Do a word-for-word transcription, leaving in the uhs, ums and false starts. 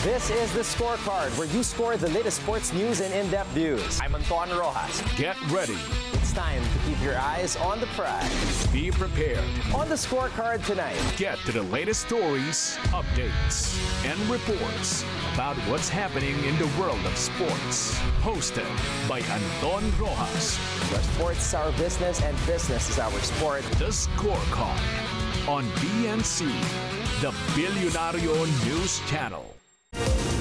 This is The Scorecard, where you score the latest sports news and in-depth views. I'm Anton Rojas. Get ready. It's time to keep your eyes on the prize. Be prepared. On The Scorecard tonight, get to the latest stories, updates, and reports about what's happening in the world of sports. Hosted by Anton Rojas. Where sports is our business and business is our sport. The Scorecard on B N C, the Bilyonaryo News Channel.